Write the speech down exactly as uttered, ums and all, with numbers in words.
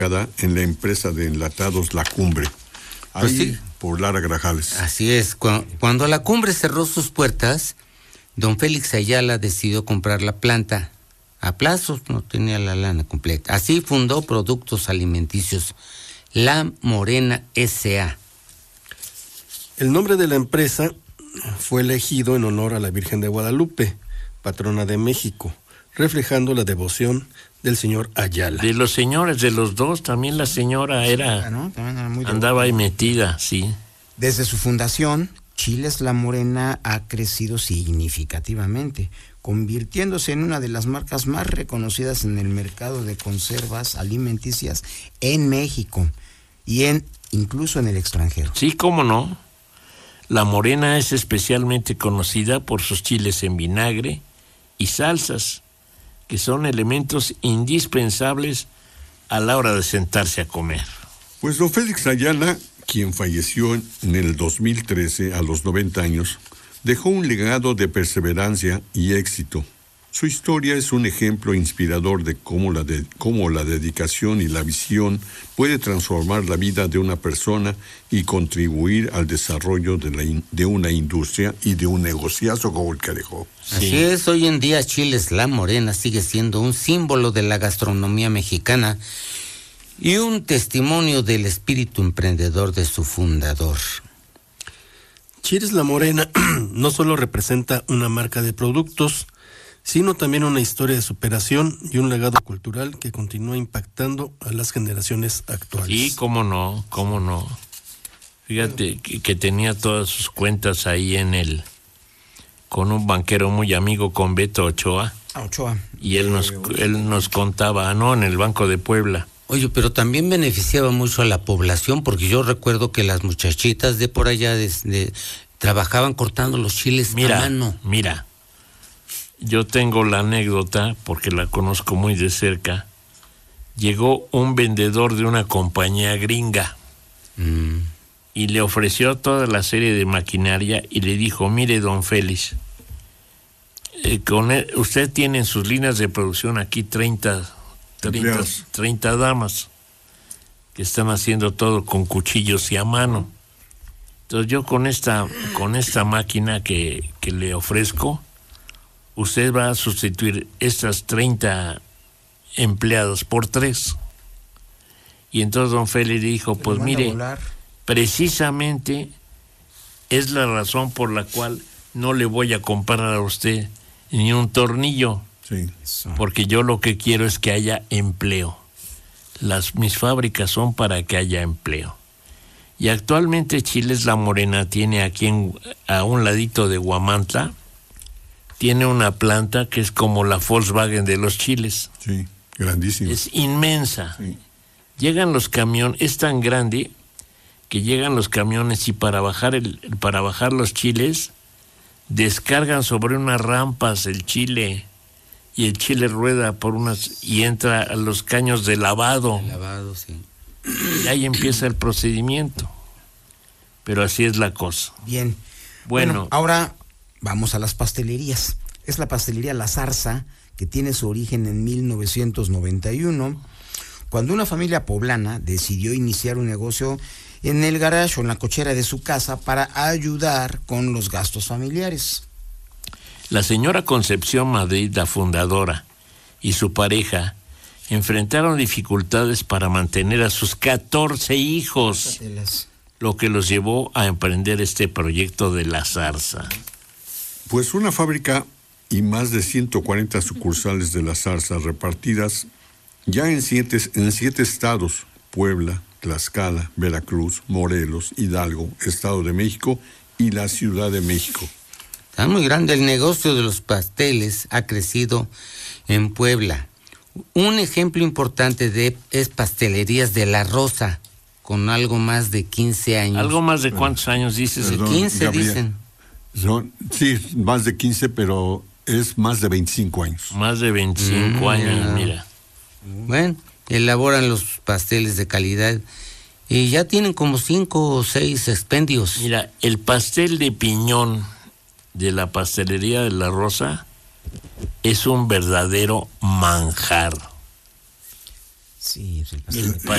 en la empresa de enlatados La Cumbre, ahí pues sí, por Lara Grajales. Así es, cuando, cuando La Cumbre cerró sus puertas, don Félix Ayala decidió comprar la planta a plazos, no tenía la lana completa. Así fundó Productos Alimenticios La Morena S A El nombre de la empresa fue elegido en honor a la Virgen de Guadalupe, patrona de México, reflejando la devoción del señor Ayala. De los señores, de los dos, también la señora era, ¿no? También era muy andaba ahí metida, sí. Desde su fundación, Chiles La Morena ha crecido significativamente, convirtiéndose en una de las marcas más reconocidas en el mercado de conservas alimenticias en México y en incluso en el extranjero. Sí, cómo no. La Morena es especialmente conocida por sus chiles en vinagre y salsas, que son elementos indispensables a la hora de sentarse a comer. Pues don Félix Ayala, quien falleció en el dos mil trece a los noventa años, dejó un legado de perseverancia y éxito. Su historia es un ejemplo inspirador de cómo la, de, cómo la dedicación y la visión puede transformar la vida de una persona y contribuir al desarrollo de, la, de una industria y de un negociazo como el que dejó. Así sí. es, hoy en día Chiles La Morena sigue siendo un símbolo de la gastronomía mexicana y un testimonio del espíritu emprendedor de su fundador. Chiles La Morena no solo representa una marca de productos, sino también una historia de superación y un legado cultural que continúa impactando a las generaciones actuales. Sí, cómo no, cómo no. Fíjate que, que tenía todas sus cuentas ahí en el, con un banquero muy amigo, con Beto Ochoa. Ah, Ochoa. Y él nos, él nos contaba, ¿no? En el Banco de Puebla. Oye, pero también beneficiaba mucho a la población, porque yo recuerdo que las muchachitas de por allá de, de, trabajaban cortando los chiles mira, a mano. Mira, yo tengo la anécdota, porque la conozco muy de cerca. Llegó un vendedor de una compañía gringa mm. y le ofreció toda la serie de maquinaria y le dijo, mire, don Félix, eh, con él, usted tiene en sus líneas de producción aquí treinta, treinta, treinta damas que están haciendo todo con cuchillos y a mano. Entonces yo con esta, con esta máquina que, que le ofrezco, usted va a sustituir estas treinta empleados por tres. Y entonces don Félix dijo, pues mire, precisamente es la razón por la cual no le voy a comprar a usted ni un tornillo. Sí. Porque yo lo que quiero es que haya empleo. Las, mis fábricas son para que haya empleo. Y actualmente Chiles La Morena tiene aquí en, a un ladito de Huamantla, tiene una planta que es como la Volkswagen de los chiles. Sí, grandísima. Es inmensa. Sí. Llegan los camiones, es tan grande que llegan los camiones y para bajar el, para bajar los chiles descargan sobre unas rampas el chile y el chile rueda por unas y entra a los caños de lavado. El lavado, sí. Y ahí empieza el procedimiento. Pero así es la cosa. Bien. Bueno, bueno ahora vamos a las pastelerías. Es la pastelería La Zarza, que tiene su origen en mil novecientos noventa y uno, cuando una familia poblana decidió iniciar un negocio en el garage o en la cochera de su casa para ayudar con los gastos familiares. La señora Concepción Madrid, la fundadora, y su pareja enfrentaron dificultades para mantener a sus catorce hijos, lo que los llevó a emprender este proyecto de La Zarza. Pues una fábrica y más de ciento cuarenta sucursales de La Zarza repartidas ya en siete, en siete estados: Puebla, Tlaxcala, Veracruz, Morelos, Hidalgo, Estado de México y la Ciudad de México. Está muy grande el negocio de los pasteles, ha crecido en Puebla. Un ejemplo importante de es Pastelerías de La Rosa, con algo más de quince años. ¿Algo más de cuántos años dices? Perdón, quince, Gabriel. dicen. Son, sí, más de quince, pero es más de veinticinco años. Más de veinticinco mm, años, ya. Mira. Bueno, elaboran los pasteles de calidad y ya tienen como cinco o seis expendios. Mira, el pastel de piñón de la Pastelería de La Rosa es un verdadero manjar. Sí, es el pastel. El